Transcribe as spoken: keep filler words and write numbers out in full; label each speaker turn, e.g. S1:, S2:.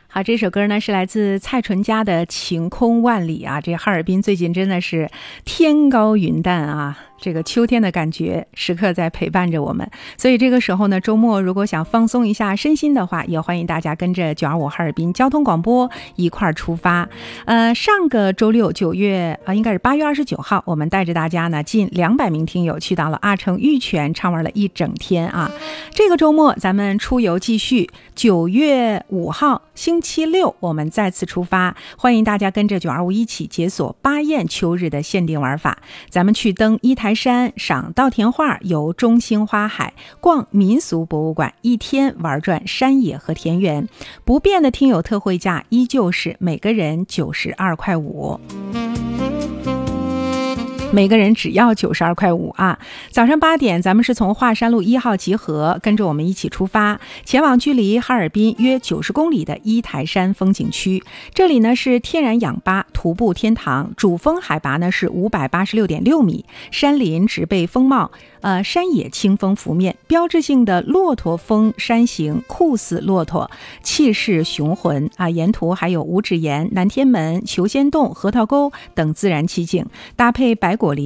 S1: 好，这首歌呢是来自蔡淳佳的《晴空万里》啊，这哈尔滨最近真的是天高云淡啊，这个秋天的感觉时刻在陪伴着我们。所以这个时候呢，周末如果想放松一下身心的话，也欢迎大家跟着九二五哈尔滨交通广播一块儿出发。呃，上个周六九月啊、呃，应该是八月二十九号，我们带着大家呢近两百名听友去到了阿城玉泉，畅玩了一整天啊。这个周末咱们出游继续，九月五号星期六我们再次出发，欢迎大家跟着九二五一起解锁巴彦秋日的限定玩法。咱们去登一台山，赏稻田画，游中兴花海，逛民俗博物馆，一天玩转山野和田园。不变的听友特惠价依旧是每个人九十二块五。每个人只要九十二块五啊！早上八点，咱们是从华山路一号集合，跟着我们一起出发，前往距离哈尔滨约九十公里的一台山风景区。这里呢是天然氧吧徒步天堂，主峰海拔呢是五百八十六点六米，山林植被丰茂，呃，山野清风拂面，标志性的骆驼峰山形酷似骆驼，气势雄浑啊！沿途还有五指岩、南天门、求仙洞、核桃沟等自然奇景，搭配白果